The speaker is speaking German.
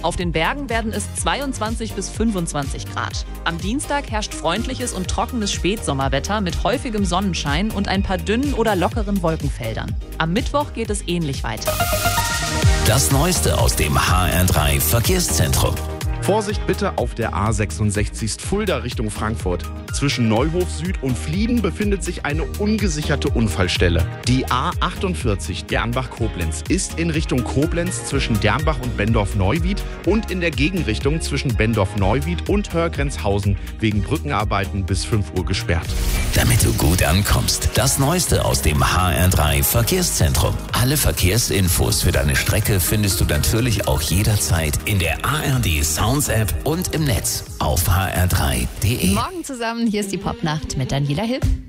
Auf den Bergen werden es 22 bis 25 Grad. Am Dienstag herrscht freundliches und trockenes Spätsommerwetter mit häufigem Sonnenschein und ein paar dünnen oder lockeren Wolkenfeldern. Am Mittwoch geht es ähnlich weiter. Das Neueste aus dem HR3 Verkehrszentrum. Vorsicht bitte auf der A66 Fulda Richtung Frankfurt. Zwischen Neuhof Süd und Flieden befindet sich eine ungesicherte Unfallstelle. Die A48 Dernbach-Koblenz ist in Richtung Koblenz zwischen Dernbach und Bendorf-Neuwied und in der Gegenrichtung zwischen Bendorf-Neuwied und Hörgrenzhausen wegen Brückenarbeiten bis 5 Uhr gesperrt. Damit du gut ankommst, das Neueste aus dem HR3 Verkehrszentrum. Alle Verkehrsinfos für deine Strecke findest du natürlich auch jederzeit in der ARD Sounds App und im Netz auf hr3.de. Morgen zusammen, hier ist die Popnacht mit Daniela Hipp.